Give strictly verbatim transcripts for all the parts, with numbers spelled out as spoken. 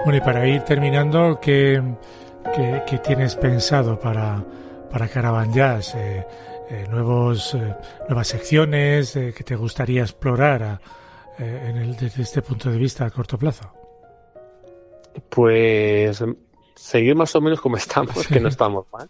Bueno, y para ir terminando, ¿qué, qué, qué tienes pensado para, para Caravan Jazz? Eh, eh, nuevos, eh, nuevas secciones eh, que te gustaría explorar a, eh, en el, desde este punto de vista a corto plazo. Pues seguir más o menos como estamos, sí. Que no estamos mal.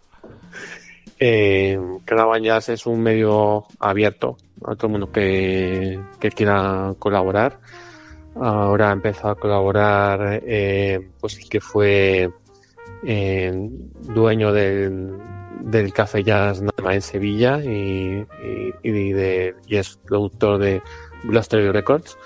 Eh, Caravan Jazz es un medio abierto a todo el mundo que, que quiera colaborar. Ahora ha empezado a colaborar eh, pues el que fue eh, dueño del, del Café Jazz Nama en Sevilla y, y, y, de, y es productor de Blustery Records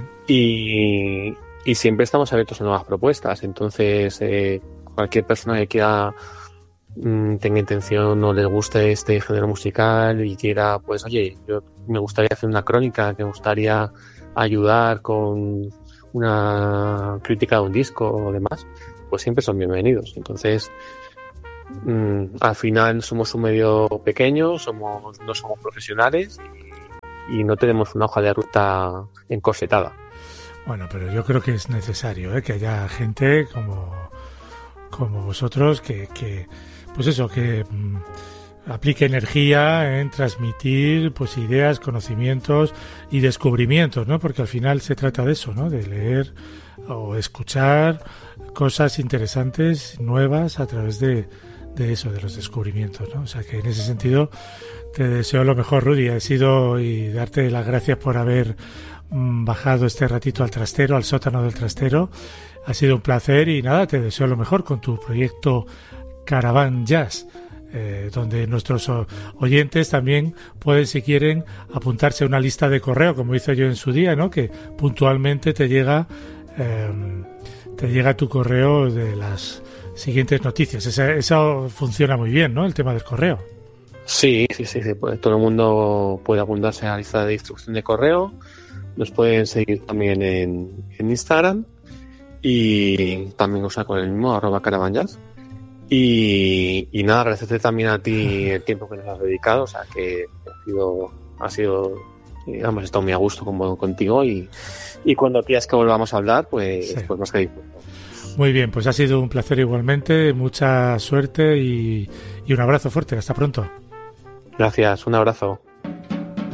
y, y siempre estamos abiertos a nuevas propuestas. Entonces eh, cualquier persona que quiera mmm, tenga intención o le guste este género musical y quiera, pues oye, yo me gustaría hacer una crónica, que me gustaría ayudar con una crítica de un disco o demás, pues siempre son bienvenidos. Entonces mmm, al final somos un medio pequeño, somos no somos profesionales y, y no tenemos una hoja de ruta encorsetada. Bueno, pero yo creo que es necesario ¿eh? que haya gente como como vosotros que, que pues eso, que mmm, aplique energía en transmitir pues ideas, conocimientos y descubrimientos, ¿no? Porque al final se trata de eso, ¿no? De leer o escuchar cosas interesantes, nuevas a través de, de eso, de los descubrimientos, ¿no? O sea que en ese sentido te deseo lo mejor, Rudy. He sido y darte las gracias por haber mmm, bajado este ratito al trastero, al sótano del trastero. Ha sido un placer y nada, te deseo lo mejor con tu proyecto Caravan Jazz. Eh, donde nuestros oyentes también pueden, si quieren, apuntarse a una lista de correo, como hice yo en su día, ¿no? Que puntualmente te llega eh, te llega tu correo de las siguientes noticias. Esa, eso funciona muy bien, ¿no? El tema del correo. Sí, sí, sí, sí. Pues todo el mundo puede apuntarse a la lista de distribución de correo. Nos pueden seguir también en, en Instagram y también usa con el mismo arroba Caravan Jazz. Y, y nada, agradecerte también a ti el tiempo que nos has dedicado, o sea que ha sido, ha sido, hemos estado muy a gusto con, contigo y, y cuando quieras que volvamos a hablar, pues, sí. pues más que dispuesto. Muy bien, pues ha sido un placer igualmente, mucha suerte y, y un abrazo fuerte, hasta pronto. Gracias, un abrazo.